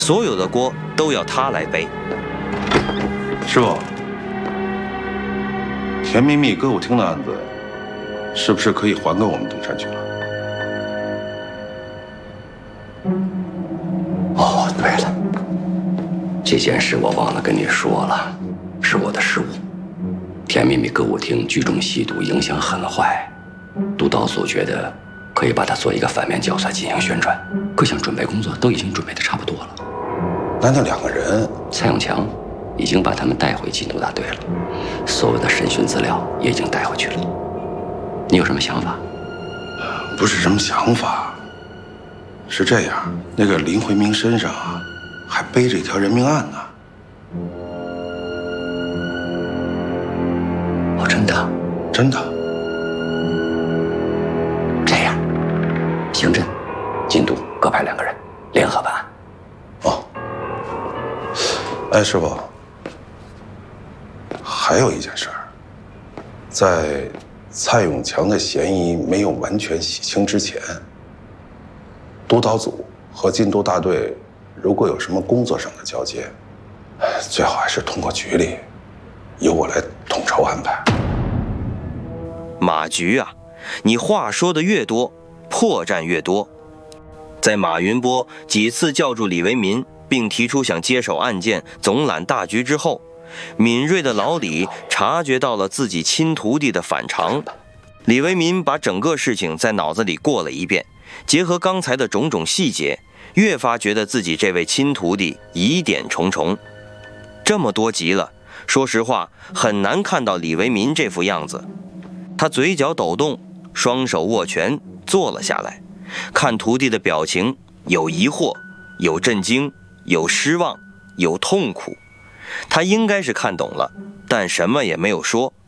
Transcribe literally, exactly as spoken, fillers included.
所有的锅都要他来背。 师傅，甜蜜蜜歌舞厅的案子，是不是可以还给我们东山去了？ 哦，对了，这件事我忘了跟你说了，是我的失误。甜蜜蜜歌舞厅聚众吸毒，影响很坏。督导组觉得可以把它做一个反面教材进行宣传，各项准备工作都已经准备的差不多了。 那那两个人， 蔡永强已经把他们带回禁毒大队了，所有的审讯资料也已经带回去了。你有什么想法？ 不是什么想法，是这样，那个林回明身上啊，还背着一条人命案呢。 哦，真的？ 真的。 这样，刑侦、禁毒各派两个人，联合办案。 哦。哎，师傅，还有一件事儿，在蔡永强的嫌疑没有完全洗清之前，督导组和禁毒大队如果有什么工作上的交接，最好还是通过局里，由我来统筹安排。 马局啊，你话说的越多，破绽越多。在马云波几次叫住李为民，并提出想接手案件、总揽大局之后，敏锐的老李察觉到了自己亲徒弟的反常。李为民把整个事情在脑子里过了一遍，结合刚才的种种细节，越发觉得自己这位亲徒弟疑点重重。这么多集了，说实话很难看到李为民这副样子。他嘴角抖动，双手握拳坐了下来，看徒弟的表情，有疑惑，有震惊，有失望，有痛苦。他应该是看懂了，但什么也没有说。